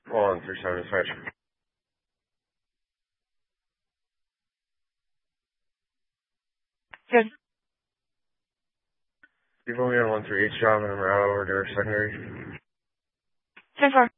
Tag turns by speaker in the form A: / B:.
A: On 37 dispatch.
B: Good.
A: You've only got 138 job and I'm out over to secondary.
B: 10-4.